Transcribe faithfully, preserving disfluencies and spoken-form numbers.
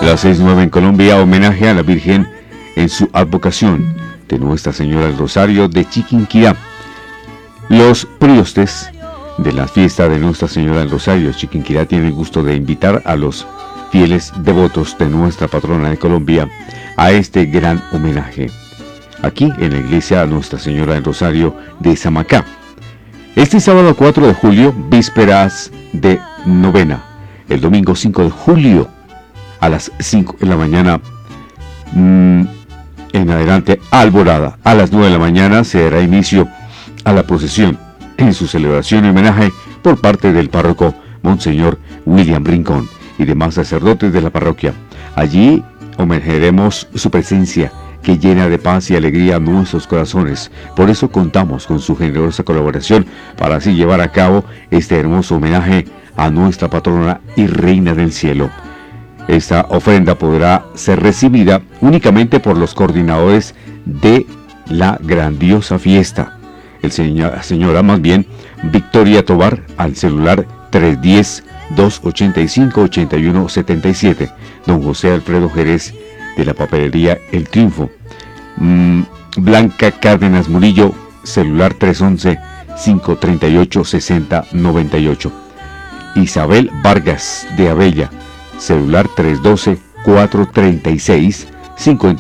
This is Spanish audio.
Las seis nueve en Colombia, homenaje a la Virgen en su advocación de Nuestra Señora del Rosario de Chiquinquirá. Los priostes de la fiesta de Nuestra Señora del Rosario de Chiquinquirá tienen el gusto de invitar a los fieles devotos de nuestra patrona de Colombia a este gran homenaje, aquí en la iglesia Nuestra Señora del Rosario de Samacá. Este sábado cuatro de julio, vísperas de novena. El domingo cinco de julio, a las cinco de la mañana, mmm, en adelante, alborada. A las nueve de la mañana se dará inicio a la procesión en su celebración y homenaje por parte del párroco Monseñor William Rincón y demás sacerdotes de la parroquia. Allí homenajearemos su presencia, que llena de paz y alegría nuestros corazones. Por eso contamos con su generosa colaboración para así llevar a cabo este hermoso homenaje a nuestra patrona y reina del cielo. Esta ofrenda podrá ser recibida únicamente por los coordinadores de la grandiosa fiesta. El señora, señora más bien, Victoria Tobar, al celular tres uno cero, dos ocho cinco, ocho uno siete siete. Don José Alfredo Jerez, de la papelería El Triunfo. Mm, Blanca Cárdenas Murillo, celular tres once, cinco treinta y ocho, sesenta noventa y ocho. Isabel Vargas, de Abella, celular tres doce, cuatro treinta y seis, cincuenta